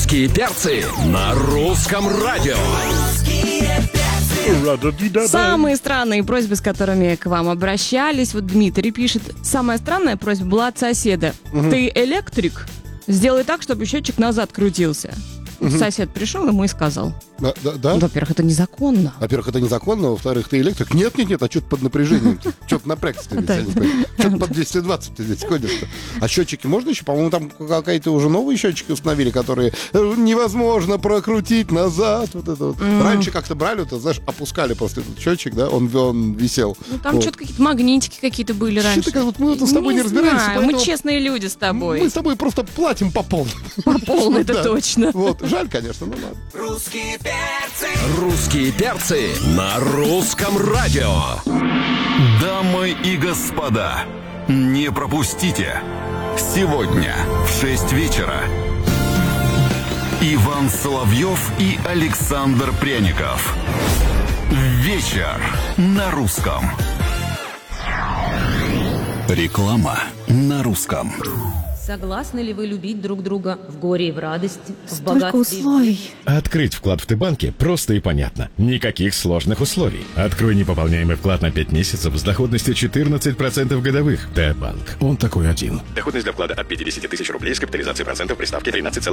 Русские перцы на русском радио. Самые странные просьбы, с которыми к вам обращались. Вот Дмитрий пишет. Самая странная просьба была от соседа. Ты электрик? Сделай так, чтобы счетчик назад крутился. Сосед пришел ему и сказал. Да? Во-первых, это незаконно. Во-первых, это незаконно. Во-вторых, ты электрик. Нет, а что-то под напряжением. Что-то напрягся. Что-то под 220 ты здесь ходишь-то. А счетчики можно еще? По-моему, там какие-то уже новые счетчики установили, которые невозможно прокрутить назад. Вот это вот. Раньше как-то брали, вот, знаешь, опускали просто этот счетчик, да, он висел. Ну, там что-то какие-то магнитики какие-то были раньше. Вот мы с тобой не разбираемся. Мы честные люди с тобой. Мы с тобой просто платим по полной. По полной, это точно. Вот, жаль, конечно, но ладно. Русские перцы. Русские перцы на русском радио. Дамы и господа, не пропустите. Сегодня в 6 вечера Иван Соловьев и Александр Пряников. Вечер на русском. Реклама на русском. Согласны ли вы любить друг друга в горе и в радости, в Столько богатстве? условий. Открыть вклад в Т-банке просто и понятно. Никаких сложных условий. Открой непополняемый вклад на 5 месяцев с доходностью 14% годовых. Т-банк. Он такой один. Доходность для вклада от 50 тысяч рублей с капитализацией процентов при ставке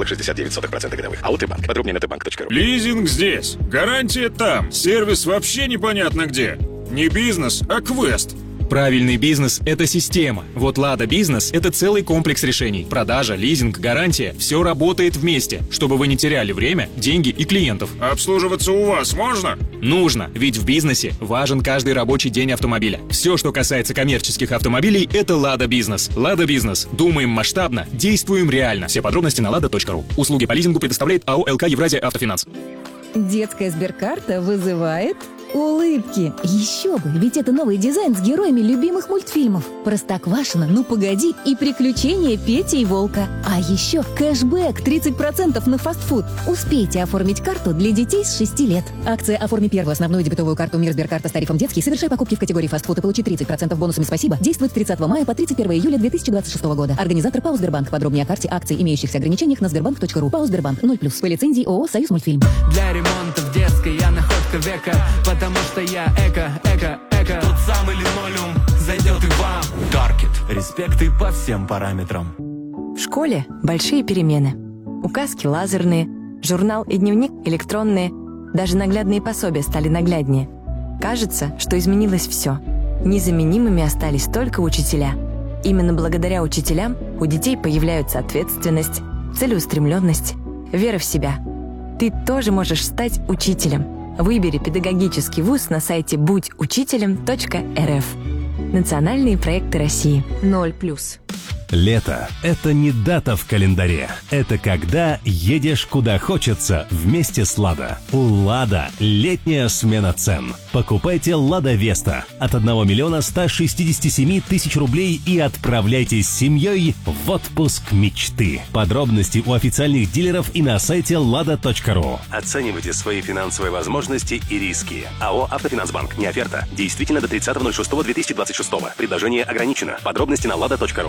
13,69% годовых. АО Т-банк. Подробнее на tbank.ru. Лизинг здесь. Гарантия там. Сервис вообще непонятно где. Не бизнес, а квест. Правильный бизнес – это система. Вот Лада Бизнес – это целый комплекс решений. Продажа, лизинг, гарантия – все работает вместе, чтобы вы не теряли время, деньги и клиентов. Обслуживаться у вас можно? Нужно, ведь в бизнесе важен каждый рабочий день автомобиля. Все, что касается коммерческих автомобилей – это Лада Бизнес. Лада Бизнес. Думаем масштабно, действуем реально. Все подробности на lada.ru. Услуги по лизингу предоставляет АО ЛК Евразия Автофинанс. Детская сберкарта вызывает улыбки. Еще бы, ведь это новый дизайн с героями любимых мультфильмов. Простоквашино, Ну погоди и Приключения Пети и Волка. А еще кэшбэк 30% на фастфуд. Успейте оформить карту для детей с 6 лет. Акция «Оформи первую основную дебетовую карту Мир Сберкарта с тарифом детский. Совершай покупки в категории фастфуд и получи 30% бонусами «Спасибо». Действует с 30 мая по 31 июля 2026 года. Организатор ПАО «Сбербанк». Подробнее о карте, акций, имеющихся ограничениях на sberbank.ru. ПАО «Сбербанк» 0+. По лицензии ООО «Союз мультфильм». Для ремонта в детской я находка века, потому что я эко. Тот самый линолеум зайдет и вам. Таркет. Респекты по всем параметрам. В школе большие перемены. Указки лазерные, журнал и дневник электронные. Даже наглядные пособия стали нагляднее. Кажется, что изменилось все. Незаменимыми остались только учителя. Именно благодаря учителям у детей появляются ответственность, целеустремленность, вера в себя. Ты тоже можешь стать учителем. Выбери педагогический вуз на сайте будьучителем.рф. Национальные проекты России. 0+. Лето – это не дата в календаре. Это когда едешь куда хочется вместе с «Лада». У «Лада» летняя смена цен. Покупайте «Лада Веста» от 1 миллиона 167 тысяч рублей и отправляйтесь с семьей в отпуск мечты. Подробности у официальных дилеров и на сайте lada.ru. Оценивайте свои финансовые возможности и риски. АО «Автофинансбанк». Не оферта. Действительно до 30.06.2026. Предложение ограничено. Подробности на lada.ru.